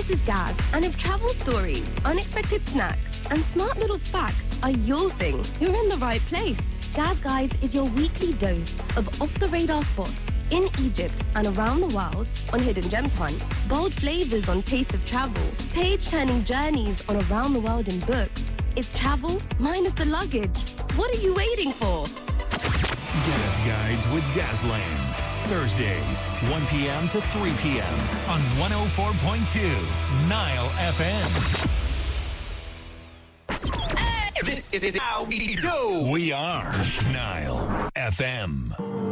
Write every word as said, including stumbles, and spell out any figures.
This is Gaz, and if travel stories, unexpected snacks, and smart little facts are your thing, you're in the right place. Gaz Guides is your weekly dose of off-the-radar spots in Egypt and around the world on Hidden Gems Hunt, bold flavors on Taste of Travel, page-turning journeys on Around the World in books. It's travel minus the luggage. What are you waiting for? Gaz Guides with Gazland. Thursdays, one p.m. to three p.m. on one oh four point two Nile F M. This is how we do. We are Nile F M.